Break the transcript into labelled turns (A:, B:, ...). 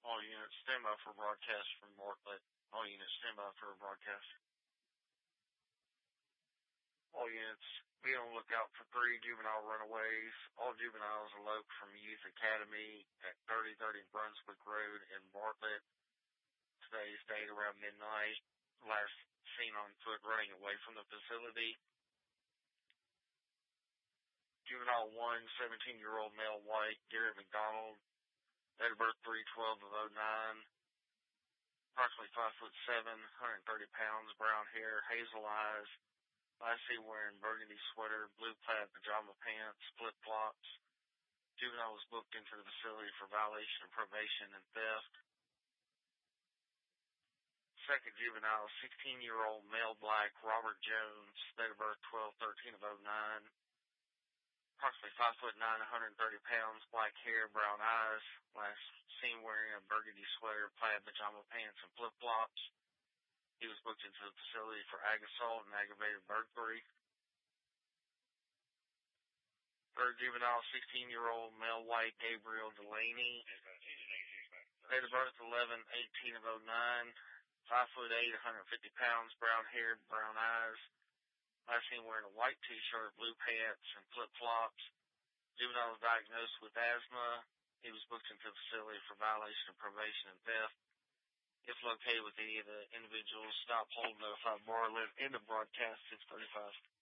A: All units, stand by for broadcast from Bartlett. All units, stand by for a broadcast. All units, be on the lookout for 3 juvenile runaways. All juveniles eloped from Youth Academy at 3030 Brunswick Road in Bartlett. Today's date around midnight. Last seen on foot running away from the facility. Juvenile 1, 17-year-old male white, Garrett McDonald. Date of birth 3/12 of 09. Approximately 5'7", 130 pounds, brown hair, hazel eyes. Last seen wearing burgundy sweater, blue plaid pajama pants, flip-flops. Juvenile was booked into the facility for violation of probation and theft. Second juvenile, 16-year-old male black, Robert Jones. Date of birth 12/13 of 09. Approximately 5'9", 130 pounds, black hair, brown eyes. Last seen wearing a burgundy sweater, plaid pajama pants, and flip-flops. He was booked into the facility for ag assault and aggravated burglary. Third juvenile, 16-year-old male white, Gabriel Delaney. Date of birth 11/18 of 09. 5'8", 150 pounds, brown hair, brown eyes. Last seen wearing a white t-shirt, blue pants, and flip-flops. Juvenile was diagnosed with asthma. He was booked into the facility for violation of probation and theft. If located with any of the individuals, stop, hold, notify, Bartlett. End of broadcast 6:35.